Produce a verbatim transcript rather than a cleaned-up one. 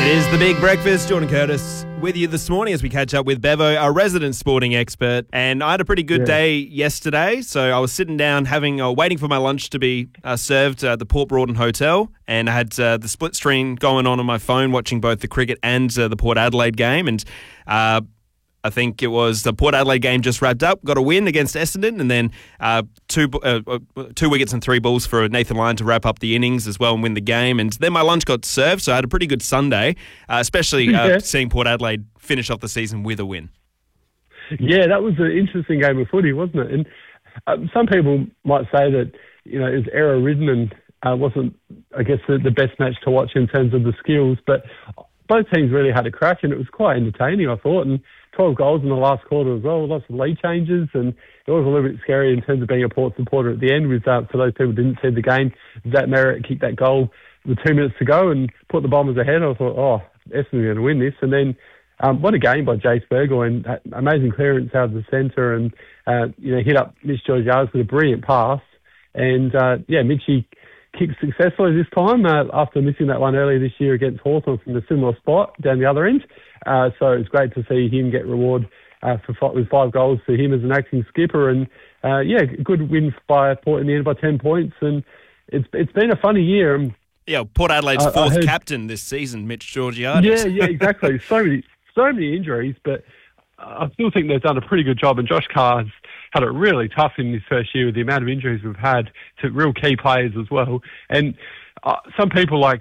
It is the Big Breakfast. Jordan Curtis with you this morning as we catch up with Bevo, our resident sporting expert. And I had a pretty good Yeah. day yesterday. So I was sitting down having, uh, waiting for my lunch to be uh, served at the Port Broughton Hotel. And I had uh, the split screen going on on my phone, watching both the cricket and uh, the Port Adelaide game. And uh, I think it was the Port Adelaide game just wrapped up, got a win against Essendon, and then uh, two uh, two wickets and three balls for Nathan Lyon to wrap up the innings as well and win the game. And then my lunch got served, so I had a pretty good Sunday, uh, especially uh, Yeah. seeing Port Adelaide finish off the season with a win. Yeah, that was an interesting game of footy, wasn't it? And um, some people might say that, you know, it was error-ridden and uh, wasn't, I guess, the, the best match to watch in terms of the skills. But both teams really had a crack, and it was quite entertaining, I thought. And twelve goals in the last quarter as well, lots of lead changes, and it was a little bit scary in terms of being a Port supporter at the end. With uh, for those people who didn't see the game, Zach Merritt kicked that goal with two minutes to go and put the Bombers ahead. I thought, oh, Essendon are going to win this. And then um, what a game by Jace Burgoyne, uh, amazing clearance out of the centre, and uh, you know hit up Mitch Georgiades with a brilliant pass. And uh, yeah, Mitchie kicked successfully this time uh, after missing that one earlier this year against Hawthorn from a similar spot down the other end. Uh, so it's great to see him get reward uh, for five, with five goals for him as an acting skipper. And uh, yeah, good win by Port in the end by ten points. And it's it's been a funny year. Um, Yeah, Port Adelaide's I- I fourth heard- captain this season, Mitch Georgiades. Yeah, yeah, exactly. so many, so many injuries, but I still think they've done a pretty good job. And Josh Carr's had it really tough in his first year with the amount of injuries we've had to real key players as well. And uh, some people like